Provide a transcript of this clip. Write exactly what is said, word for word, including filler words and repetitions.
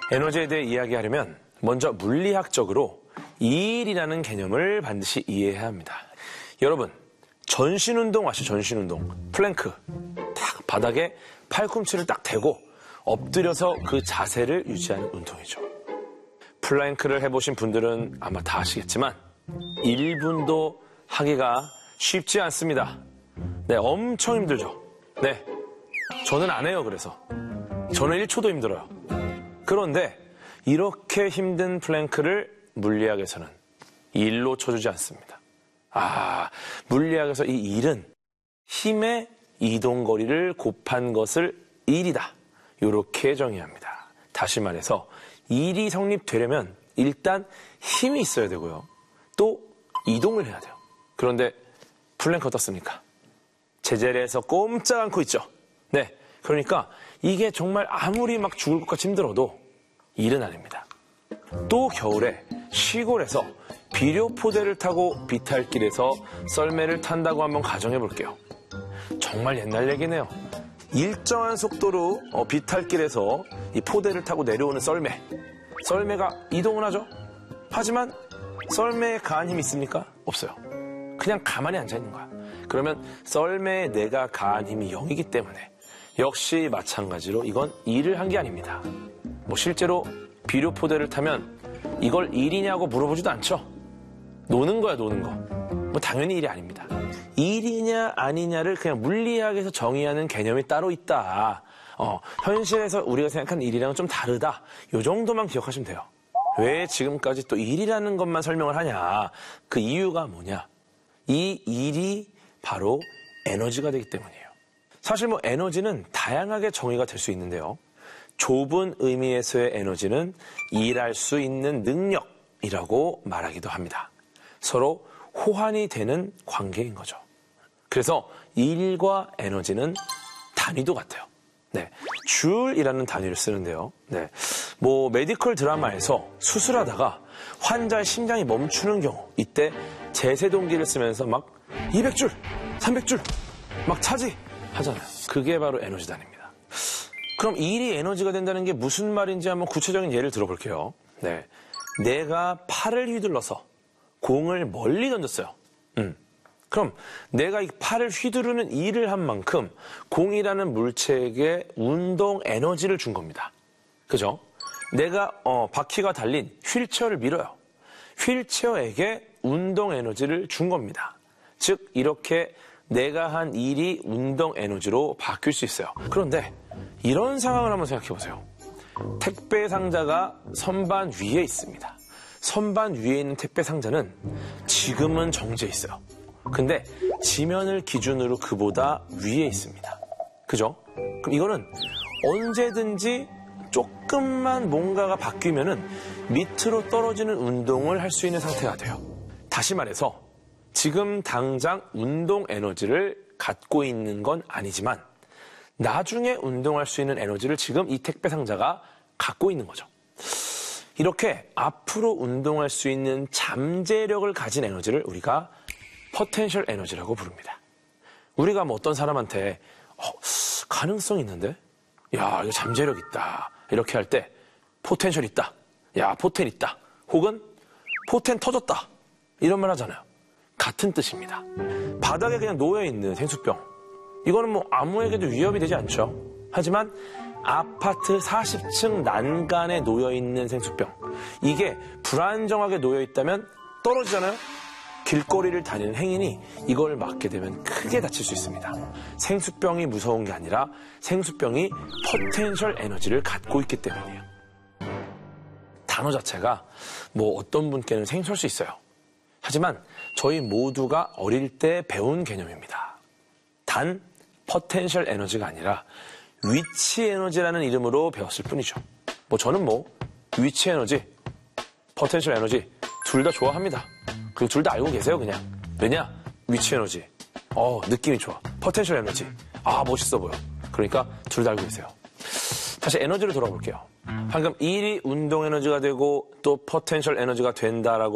에너지에 대해 이야기하려면 먼저 물리학적으로 이일이라는 개념을 반드시 이해해야 합니다. 여러분, 전신운동 아시죠? 전신운동. 플랭크. 딱 바닥에 팔꿈치를 딱 대고 엎드려서 그 자세를 유지하는 운동이죠. 플랭크를 해보신 분들은 아마 다 아시겠지만 일 분도 하기가 쉽지 않습니다. 네, 엄청 힘들죠. 네, 저는 안 해요. 그래서 저는 일 초도 힘들어요. 그런데 이렇게 힘든 플랭크를 물리학에서는 일로 쳐주지 않습니다. 아, 물리학에서 이 일은 힘의 이동거리를 곱한 것을 일이다. 이렇게 정의합니다. 다시 말해서 일이 성립되려면 일단 힘이 있어야 되고요. 또 이동을 해야 돼요. 그런데 플랭크 어떻습니까? 제자리에서 꼼짝 않고 있죠. 네, 그러니까 이게 정말 아무리 막 죽을 것 같이 힘들어도 일은 아닙니다. 또 겨울에 시골에서 비료포대를 타고 비탈길에서 썰매를 탄다고 한번 가정해 볼게요. 정말 옛날 얘기네요. 일정한 속도로 어, 비탈길에서 이 포대를 타고 내려오는 썰매. 썰매가 이동을 하죠. 하지만 썰매에 가한 힘이 있습니까? 없어요. 그냥 가만히 앉아있는 거야. 그러면 썰매에 내가 가한 힘이 영이기 때문에 역시 마찬가지로 이건 일을 한 게 아닙니다. 뭐 실제로 비료포대를 타면 이걸 일이냐고 물어보지도 않죠. 노는 거야, 노는 거. 뭐 당연히 일이 아닙니다. 일이냐 아니냐를 그냥 물리학에서 정의하는 개념이 따로 있다. 어, 현실에서 우리가 생각하는 일이랑은 좀 다르다. 이 정도만 기억하시면 돼요. 왜 지금까지 또 일이라는 것만 설명을 하냐. 그 이유가 뭐냐. 이 일이 바로 에너지가 되기 때문이에요. 사실 뭐 에너지는 다양하게 정의가 될 수 있는데요. 좁은 의미에서의 에너지는 일할 수 있는 능력이라고 말하기도 합니다. 서로 호환이 되는 관계인 거죠. 그래서 일과 에너지는 단위도 같아요. 네, 줄이라는 단위를 쓰는데요. 네, 뭐 메디컬 드라마에서 수술하다가 환자의 심장이 멈추는 경우 이때 제세동기를 쓰면서 막 이백 줄, 삼백 줄 막 차지 하잖아요. 그게 바로 에너지 단위입니다. 그럼 일이 에너지가 된다는 게 무슨 말인지 한번 구체적인 예를 들어볼게요. 네, 내가 팔을 휘둘러서 공을 멀리 던졌어요. 음. 그럼 내가 이 팔을 휘두르는 일을 한 만큼 공이라는 물체에게 운동 에너지를 준 겁니다. 그죠? 내가 어, 바퀴가 달린 휠체어를 밀어요. 휠체어에게 운동 에너지를 준 겁니다. 즉 이렇게 내가 한 일이 운동 에너지로 바뀔 수 있어요. 그런데 이런 상황을 한번 생각해 보세요. 택배 상자가 선반 위에 있습니다. 선반 위에 있는 택배 상자는 지금은 정지해 있어요. 근데 지면을 기준으로 그보다 위에 있습니다. 그죠? 그럼 이거는 언제든지 조금만 뭔가가 바뀌면은 밑으로 떨어지는 운동을 할 수 있는 상태가 돼요. 다시 말해서 지금 당장 운동 에너지를 갖고 있는 건 아니지만 나중에 운동할 수 있는 에너지를 지금 이 택배 상자가 갖고 있는 거죠. 이렇게 앞으로 운동할 수 있는 잠재력을 가진 에너지를 우리가 포텐셜 에너지라고 부릅니다. 우리가 뭐 어떤 사람한테 어, 가능성 있는데? 야, 이거 잠재력 있다. 이렇게 할 때 포텐셜 있다. 야, 포텐 있다. 혹은 포텐 터졌다. 이런 말 하잖아요. 같은 뜻입니다. 바닥에 그냥 놓여있는 생수병. 이거는 뭐 아무에게도 위협이 되지 않죠. 하지만 아파트 사십 층 난간에 놓여있는 생수병. 이게 불안정하게 놓여있다면 떨어지잖아요. 길거리를 다니는 행인이 이걸 맞게 되면 크게 다칠 수 있습니다. 생수병이 무서운 게 아니라 생수병이 포텐셜 에너지를 갖고 있기 때문이에요. 단어 자체가 뭐 어떤 분께는 생소할 수 있어요. 하지만 저희 모두가 어릴 때 배운 개념입니다. 단 포텐셜 에너지가 아니라 위치 에너지라는 이름으로 배웠을 뿐이죠. 뭐 저는 뭐 위치 에너지, 포텐셜 에너지 둘 다 좋아합니다. 그리고 둘 다 알고 계세요, 그냥. 왜냐? 위치 에너지. 어, 느낌이 좋아. 포텐셜 에너지. 아, 멋있어 보여. 그러니까 둘 다 알고 계세요. 다시 에너지로 돌아볼게요. 방금 일이 운동 에너지가 되고 또 포텐셜 에너지가 된다라고